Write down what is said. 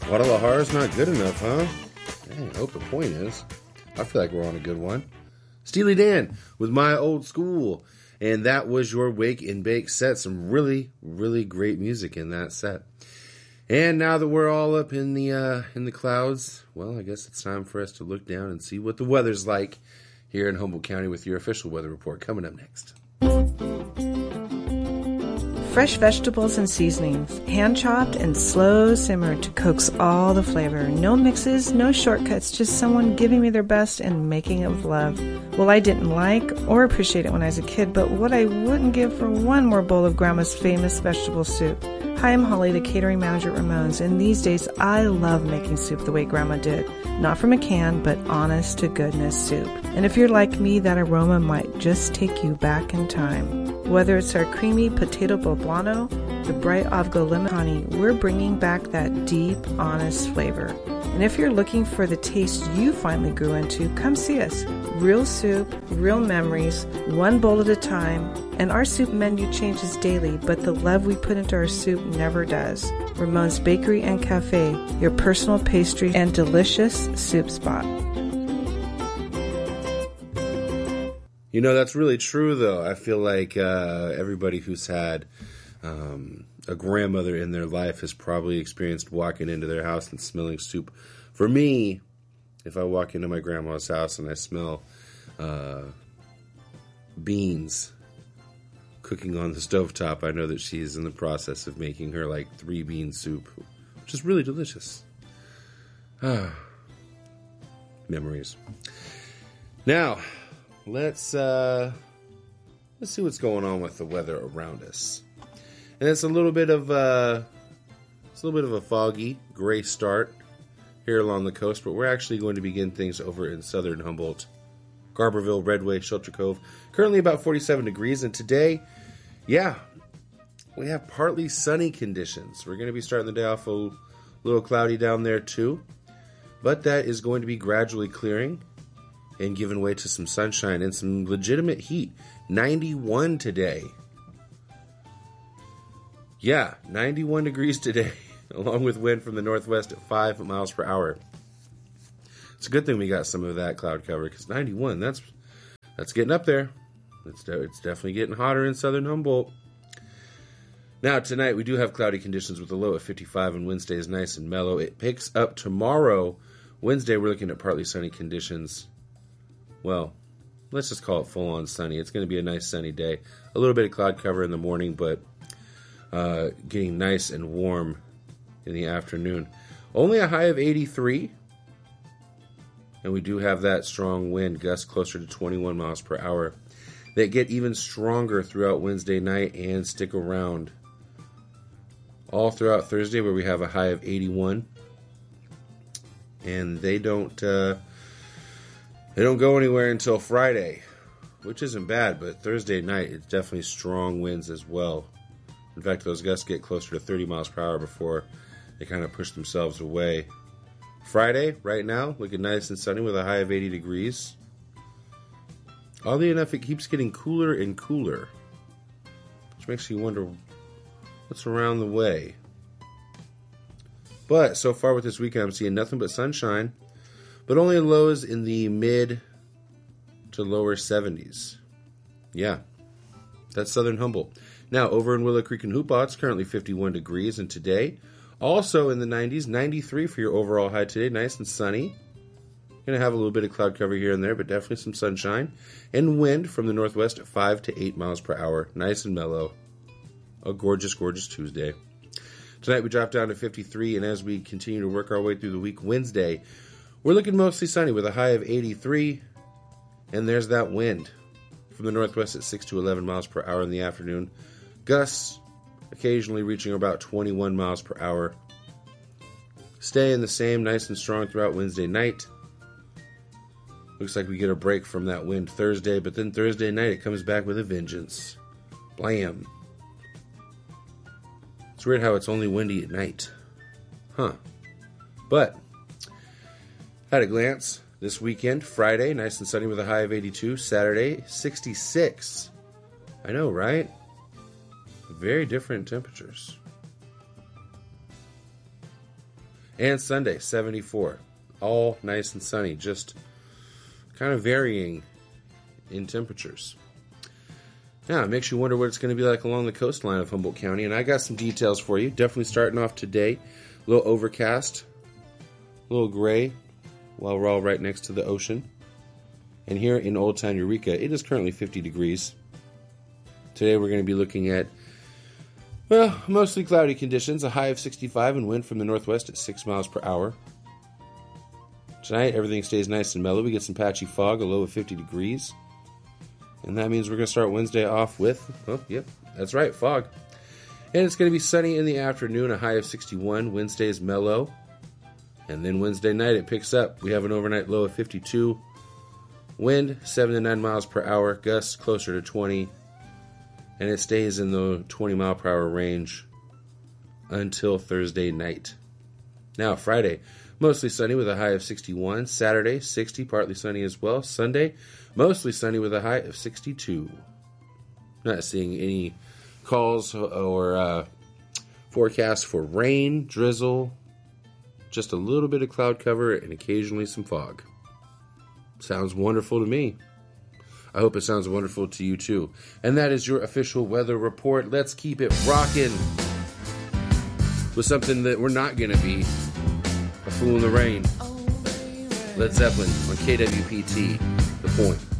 Guadalajara's not good enough, huh? Dang, I hope the point is. I feel like we're on a good one. Steely Dan with My Old School. And that was your Wake and Bake set. Some really, really great music in that set. And now that we're all up in the clouds, well, I guess it's time for us to look down and see what the weather's like here in Humboldt County with your official weather report coming up next. Fresh vegetables and seasonings, hand-chopped and slow simmered to coax all the flavor. No mixes, no shortcuts, just someone giving me their best and making it with love. Well, I didn't like or appreciate it when I was a kid, but what I wouldn't give for one more bowl of Grandma's famous vegetable soup. Hi, I'm Holly, the catering manager at Ramone's, and these days I love making soup the way Grandma did. Not from a can, but honest to goodness soup. And if you're like me, that aroma might just take you back in time. Whether it's our creamy potato poblano, the bright avgo lemon honey, we're bringing back that deep, honest flavor. And if you're looking for the taste you finally grew into, come see us. Real soup, real memories, one bowl at a time. And our soup menu changes daily, but the love we put into our soup never does. Ramone's Bakery and Cafe, your personal pastry and delicious soup spot. You know, that's really true, though. I feel like everybody who's had a grandmother in their life has probably experienced walking into their house and smelling soup. For me, if I walk into my grandma's house and I smell beans cooking on the stovetop, I know that she's in the process of making her, 3-bean soup, which is really delicious. Memories. Now, let's see what's going on with the weather around us. And it's a little bit of a foggy, gray start here along the coast, but we're actually going to begin things over in southern Humboldt. Garberville, Redway, Shelter Cove. Currently about 47 degrees, and today, we have partly sunny conditions. We're going to be starting the day off a little cloudy down there too, but that is going to be gradually clearing and giving way to some sunshine and some legitimate heat. 91 today. 91 degrees today, along with wind from the northwest at 5 miles per hour. It's a good thing we got some of that cloud cover, because 91, that's getting up there. It's definitely getting hotter in southern Humboldt. Now, tonight we do have cloudy conditions with a low of 55, and Wednesday is nice and mellow. It picks up tomorrow. Wednesday, we're looking at partly sunny conditions. Well, let's just call it full-on sunny. It's going to be a nice sunny day. A little bit of cloud cover in the morning, but getting nice and warm in the afternoon. Only a high of 83. And we do have that strong wind, gusts closer to 21 miles per hour, that get even stronger throughout Wednesday night and stick around all throughout Thursday, where we have a high of 81. And they don't go anywhere until Friday, which isn't bad, but Thursday night, it's definitely strong winds as well. In fact, those gusts get closer to 30 miles per hour before they kind of push themselves away. Friday, right now, looking nice and sunny with a high of 80 degrees. Oddly enough, it keeps getting cooler and cooler, which makes you wonder what's around the way. But so far with this weekend, I'm seeing nothing but sunshine, but only lows in the mid to lower 70s. Yeah, that's southern Humboldt. Now, over in Willow Creek and Hoopah, it's currently 51 degrees, and today, also in the 90s, 93 for your overall high today, nice and sunny. Going to have a little bit of cloud cover here and there, but definitely some sunshine. And wind from the northwest at 5 to 8 miles per hour, nice and mellow. A gorgeous, gorgeous Tuesday. Tonight we drop down to 53, and as we continue to work our way through the week, Wednesday, we're looking mostly sunny with a high of 83, and there's that wind from the northwest at 6 to 11 miles per hour in the afternoon. Gusts occasionally reaching about 21 miles per hour. Staying the same, nice and strong throughout Wednesday night. Looks like we get a break from that wind Thursday, but then Thursday night it comes back with a vengeance. Blam. It's weird how it's only windy at night. Huh. But, at a glance, this weekend, Friday, nice and sunny with a high of 82. Saturday, 66. I know, right? Very different temperatures. And Sunday, 74. All nice and sunny, just kind of varying in temperatures. Now, it makes you wonder what it's going to be like along the coastline of Humboldt County, and I got some details for you. Definitely starting off today. A little overcast, a little gray, while we're all right next to the ocean. And here in Old Town Eureka, it is currently 50 degrees. Today we're going to be looking at, well, mostly cloudy conditions, a high of 65 and wind from the northwest at 6 miles per hour. Tonight, everything stays nice and mellow. We get some patchy fog, a low of 50 degrees. And that means we're going to start Wednesday off with, oh, yep, that's right, fog. And it's going to be sunny in the afternoon, a high of 61. Wednesday is mellow. And then Wednesday night, it picks up. We have an overnight low of 52. Wind, 7 to 9 miles per hour. Gusts closer to 20. And it stays in the 20 mile per hour range until Thursday night. Now, Friday, mostly sunny with a high of 61. Saturday, 60, partly sunny as well. Sunday, mostly sunny with a high of 62. Not seeing any calls or forecasts for rain, drizzle, just a little bit of cloud cover and occasionally some fog. Sounds wonderful to me. I hope it sounds wonderful to you too. And that is your official weather report. Let's keep it rocking with something that we're not going to be, a fool in the rain. Led Zeppelin on KWPT, The Point.